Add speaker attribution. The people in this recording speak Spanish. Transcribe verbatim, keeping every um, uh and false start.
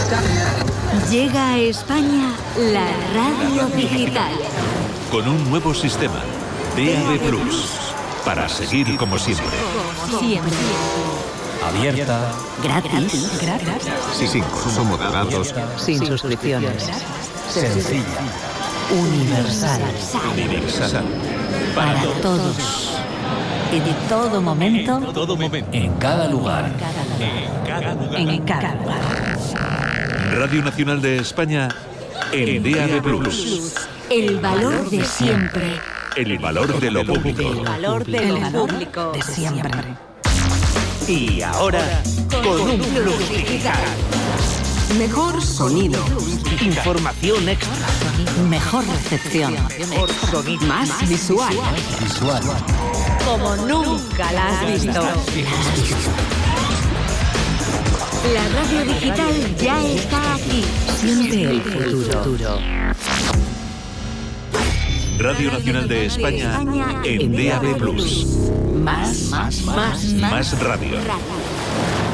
Speaker 1: Llega a España la radio digital.
Speaker 2: Con un nuevo sistema, D A B plus, para seguir como siempre.
Speaker 1: Siempre.
Speaker 3: Abierta.
Speaker 1: Gratis. Gratis.
Speaker 2: Sin consumo de datos.
Speaker 4: Sin suscripciones.
Speaker 3: Sencilla.
Speaker 4: Universal.
Speaker 2: Universal.
Speaker 1: Para todos. En todo momento.
Speaker 2: Todo momento.
Speaker 3: En cada lugar.
Speaker 1: En cada lugar.
Speaker 2: Radio Nacional de España en D A B plus.
Speaker 1: El valor de siempre.
Speaker 2: El valor de lo público.
Speaker 1: El valor de lo público.
Speaker 4: De siempre.
Speaker 5: Y ahora, con un plus digital.
Speaker 4: Mejor sonido.
Speaker 5: Información extra.
Speaker 4: Mejor recepción.
Speaker 5: Mejor sonido.
Speaker 4: Más visual.
Speaker 3: Visual.
Speaker 1: Como nunca la has visto. La radio digital ya está aquí.
Speaker 4: Siempre el futuro.
Speaker 2: Radio Nacional de España en D A B plus.
Speaker 4: Más, más, más.
Speaker 2: Más radio.
Speaker 1: Radio.